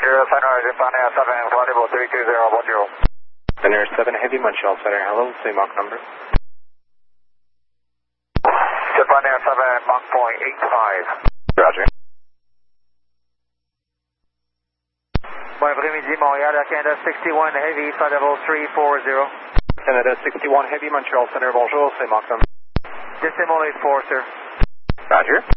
Roger, Center, Japan 7, flight level 320, bonjour. Center 7 Heavy, Montreal Center, hello, say Mach number. Japan 7, Mach point 85. Roger. Bon après-midi, Montréal, Canada 61 Heavy, flight level 340. Canada 61 Heavy, Montreal Center, bonjour, say Mach number. Decimal 84, sir. Roger.